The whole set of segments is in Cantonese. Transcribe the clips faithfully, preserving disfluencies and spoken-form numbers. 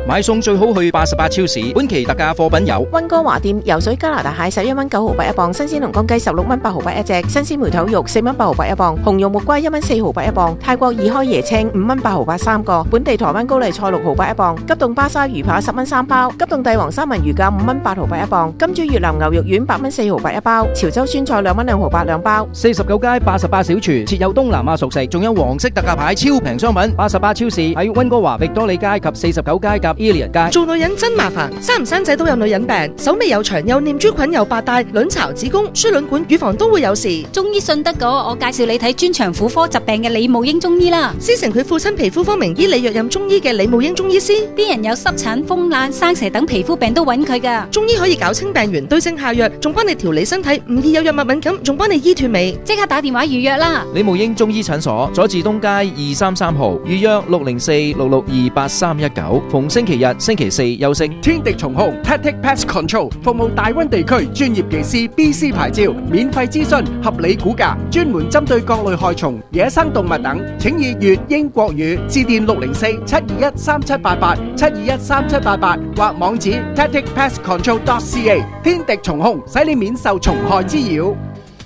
買餸最好去八十八超市，本期特價貨品有溫哥華店游水加拿大蟹十一蚊九毫八一磅，新鮮龍江雞十六蚊八毫八一隻，新鮮梅頭肉四蚊八毫八一磅，紅肉木瓜一蚊四毫八一磅，泰國二開椰青五蚊八毫八三個，本地台灣高麗菜六毫八一磅，急凍巴沙魚扒十蚊三包，急凍帝王三文魚架五蚊八毫八一磅，金珠越南牛肉丸八蚊四毫八一包，潮州酸菜兩蚊兩毫八兩包。 四十九街八十八小廚設有東南亞熟食，仲有黃色特價牌超平商品。八十八超市喺溫哥華域多利街及四十九街夾 Elliot 街。 做女人真麻煩，生唔生仔都有女人病，手尾又長又念珠菌又白帶，卵巢、子宮、輸卵管、乳房都會有事。 中醫信得過，我介紹你睇專長婦科疾病嘅李慕英中醫啦。 師承佢父親皮膚科名醫李若任中醫嘅李慕英中醫師， 啲人有濕疹、風癩、生蛇等皮膚病都揾佢噶。 中醫可以搞清病源，對症下藥，仲幫你調理身體，唔易有藥物敏感，仲幫你醫斷尾。 即刻打電話預約啦！ 李慕英中醫診所，佐治東街二三三號，預約六零四六六二八三一九，逢星期日、星期四休息。 天敵蟲控 Tactic Pest Control 服務大溫地區專業技師 B C 牌照，免費諮詢，合理估價，專門針對各類害蟲、野生動物等，請以粵英國語致電六零四七二一三七八八七二一三七八八或網址 tactic pest control dot c a。 天敵蟲控，使你免受蟲害滋擾。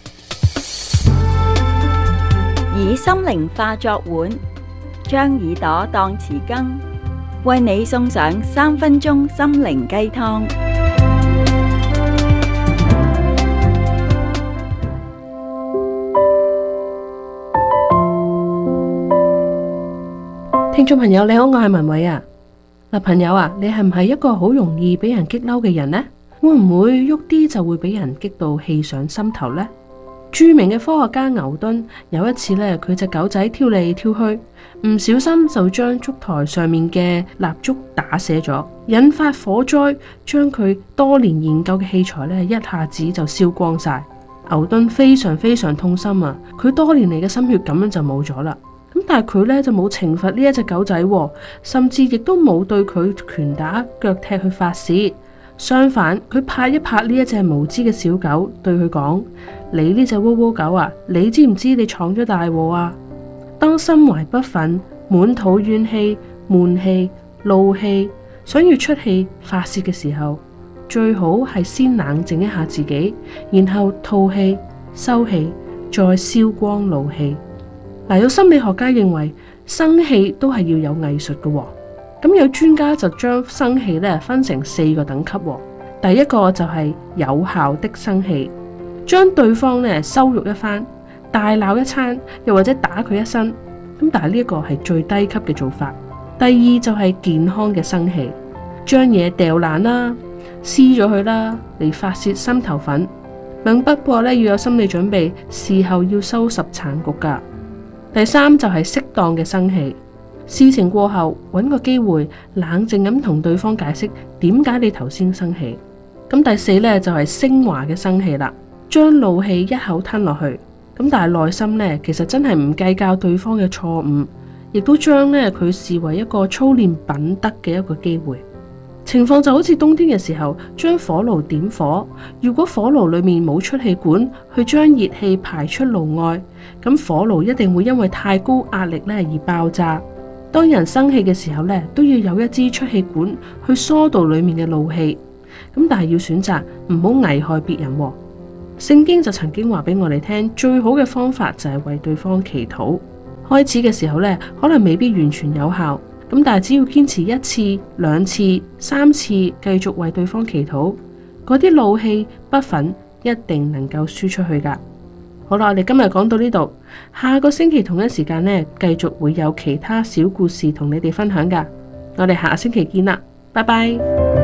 以心靈化作碗，將耳朵當匙羹，為你送上三分鐘心靈雞湯。 聽眾朋友你好，我係文偉啊。嗱，朋友啊，你係唔係一個好容易俾人激嬲嘅人呢？會唔會喐啲就會俾人激到氣上心頭呢？著名嘅科學家牛頓有一次呢，佢隻狗仔跳嚟跳去，唔小心就將燭台上面嘅蠟燭打瀉咗，引發火災，將佢多年研究嘅器材呢一下子就燒光晒。牛頓非常非常痛心啊！佢多年嚟嘅心血咁樣就冇咗啦。咁但係佢呢就冇懲罰呢一隻狗仔，甚至亦都冇對佢拳打腳踢去發洩。相反，佢拍一拍呢一隻無知嘅小狗，對佢講：你呢隻窩窩狗啊，你知唔知你闖咗大禍啊？當心懷不忿、滿肚怨氣、悶氣、怒氣，想要出氣發洩嘅時候，最好係先冷靜一下自己，然後吐氣、收氣，再燒光怒氣。嗱，有心理學家認為生氣都係要有藝術嘅。咁有專家就將生氣咧分成四個等級。第一個就係有效的生氣，將對方咧羞辱一番，大鬧一餐，又或者打佢一身。咁但係呢一個係最低級嘅做法。第二就係健康嘅生氣，將嘢掉爛啦、撕咗佢啦，嚟發洩心頭憤。咁不過咧要有心理準備，事後要收拾殘局噶。第三就係適當嘅生氣。事情過後，揾個機會冷靜咁同對方解釋點解你頭先生氣。咁第四呢，就係升華嘅生氣啦，將怒氣一口吞落去。咁但係內心呢，其實真係唔計較對方嘅錯誤，亦都將呢佢視為一個操練品德嘅一個機會。情況就好似冬天嘅時候，將火爐點火，如果火爐裏面冇出氣管去將熱氣排出爐外，咁火爐一定會因為太高壓力呢而爆炸。當人生氣嘅時候呢，都要有一支出氣管去疏導裏面嘅怒氣。咁但係要選擇唔好危害別人。聖經就曾經話俾我哋聽，最好嘅方法就係為對方祈禱。開始嘅時候呢，可能未必完全有效，咁但係只要堅持一次、兩次、三次，繼續為對方祈禱，嗰啲怒氣不忿一定能夠輸出去噶。好啦，我哋今日講到呢度，下個星期同一時間呢，繼續會有其他小故事同你哋分享噶。我哋下星期見啦，拜拜。